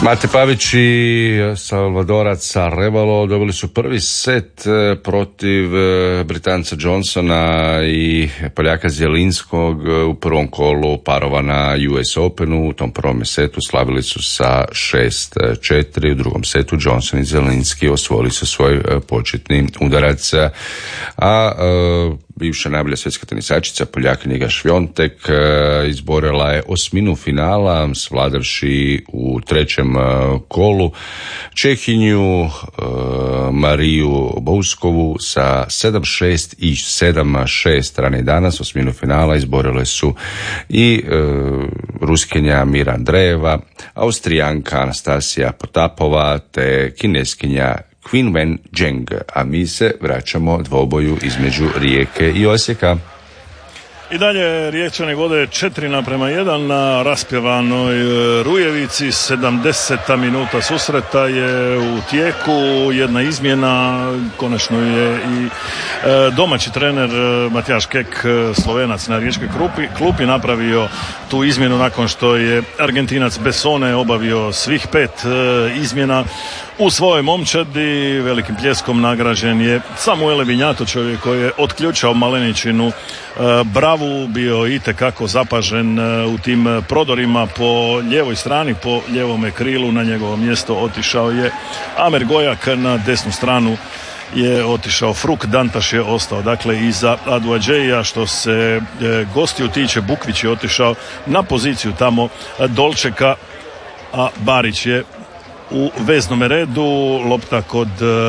Mate Pavić i Salvadorac Arevalo dobili su prvi set protiv Britanca Johnsona i Poljaka Zjelinskog u prvom kolu parova na US Openu. U tom prvom setu slavili su sa 6-4, u drugom setu Johnson i Zjelinski osvojili su svoj početni udarac, a bivša najbolja svjetska tenisačica Poljakinja Iga Švjontek izborila je osminu finala, svladavši u trećem kolu Čehinju Mariju Bouskovu sa 7-6 i 7-6. Ranije danas osminu finala izborile su i Ruskinja Mira Andreeva, Austrijanka Anastasija Potapova te Kineskinja Qinwen Zheng, a mi se vraćamo dvoboju između Rijeke i Osijeka. I dalje Riječani vode 4:1 na raspjevanoj Rujevici. 70. minuta susreta je u tijeku, jedna izmjena, konačno je i domaći trener Matijaš Kek, Slovenac na riječkoj klupi, napravio tu izmjenu nakon što je Argentinac Besone obavio svih 5 izmjena u svojoj momčadi. Velikim pljeskom nagrađen je Samuele Vinjato, čovjek koji je otključao Maleničinu bravu, bio itekako zapažen u tim prodorima po lijevoj strani, po lijevome krilu. Na njegovo mjesto otišao je Amer Gojak, na desnu stranu je otišao Fruk, Dantaš je ostao dakle iza Aduadžeja. Što se gostiju tiče, Bukvić je otišao na poziciju tamo Dolčeka, a Barić je u veznome redu. Lopta kod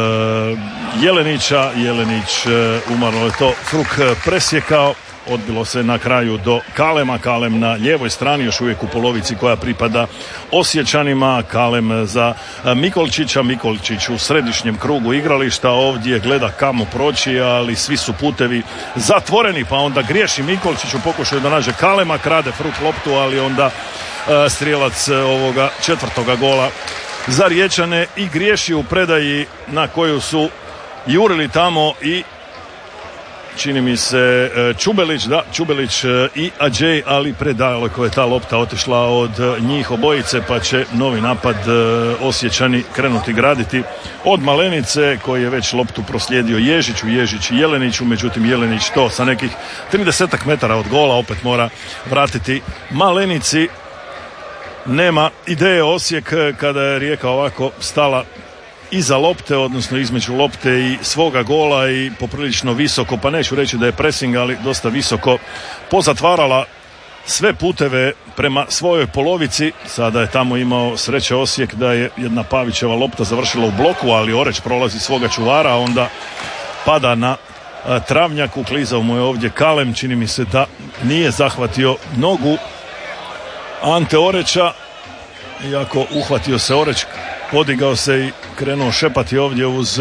Jelenića, Jelenić umalo je to Fruk presjekao, odbilo se na kraju do Kalema, Kalem na lijevoj strani, još uvijek u polovici koja pripada Osječanima. Kalem za Mikolčića, Mikolčić u središnjem krugu igrališta, ovdje gleda kamo proći, ali svi su putevi zatvoreni, pa onda griješi Mikolčić u pokušaju da nađe Kalema, krade Fruk loptu, ali onda strijelac ovoga četvrtoga gola za Riječane i griješi u predaji na koju su jurili tamo i čini mi se Čubelić i Adžej, ali predaleko je ta lopta otišla od njih obojice, pa će novi napad Osječani krenuti graditi od Malenice, koji je već loptu proslijedio Ježiću, Ježić i Jeleniću, međutim Jelenić to sa nekih 30 metara od gola opet mora vratiti Malenici. Nema ideje Osijek kada je Rijeka ovako stala iza lopte, odnosno između lopte i svoga gola i poprilično visoko, pa neću reći da je pressing, ali dosta visoko pozatvarala sve puteve prema svojoj polovici. Sada je tamo imao sreće Osijek da je jedna Pavićeva lopta završila u bloku, ali Oreć prolazi svoga čuvara, a onda pada na travnjak, uklizao mu je ovdje Kalem, čini mi se da nije zahvatio nogu Ante Oreća, iako uhvatio se Oreć, podigao se i krenuo šepati ovdje uz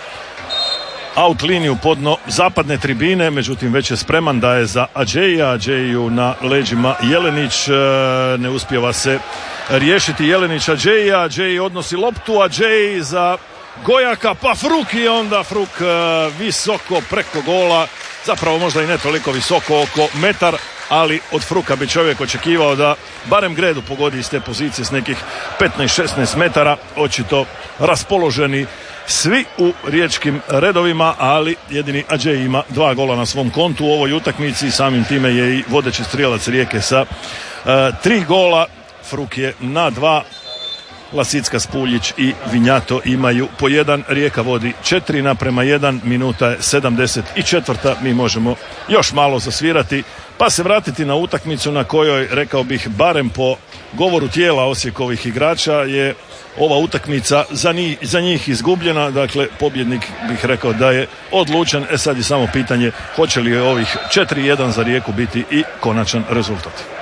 out liniju podno zapadne tribine, međutim već je spreman da je za Adžeju na leđima Jelenić, ne uspijeva se riješiti Jelenić Adžeji odnosi loptu, Adžeji za Gojaka, pa Fruk, i onda Fruk visoko preko gola, zapravo možda i ne toliko visoko, oko metar, ali od Fruka bi čovjek očekivao da barem gredu pogodi iz te pozicije s nekih 15-16 metara. Očito raspoloženi svi u riječkim redovima, ali jedini Adžej ima 2 gola na svom kontu u ovoj utakmici i samim time je i vodeći strijelac Rijeke sa 3 gola. Fruk je na 2, Lasicka, Spuljić i Vinjato imaju po 1. Rijeka vodi 4:1, minuta je 74. Mi možemo još malo zasvirati pa se vratiti na utakmicu na kojoj, rekao bih, barem po govoru tijela Osijekovih igrača, je ova utakmica za njih izgubljena. Dakle, pobjednik bih rekao da je odlučen. Sad je samo pitanje hoće li ovih 4:1 za Rijeku biti i konačan rezultat.